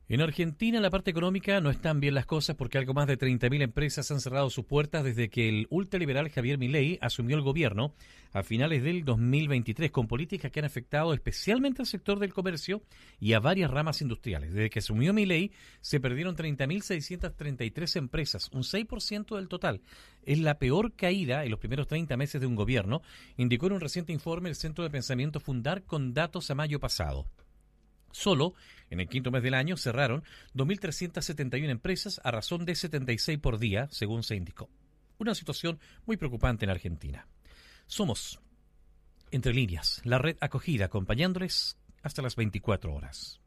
En Argentina, en la parte económica, no están bien las cosas porque algo más de 30.000 empresas han cerrado sus puertas desde que el ultraliberal Javier Milei asumió el gobierno a finales del 2023, con políticas que han afectado especialmente al sector del comercio y a varias ramas industriales. Desde que asumió Milei, se perdieron 30.633 empresas, un 6% del total. Es la peor caída en los primeros 30 meses de un gobierno, indicó en un reciente informe el Centro de Pensamiento Fundar con datos a mayo pasado. Solo en el quinto mes del año cerraron 2.371 empresas a razón de 76 por día, según se indicó. Una situación muy preocupante en Argentina. Somos Entre Líneas, la red acogida, acompañándoles hasta las 24 horas.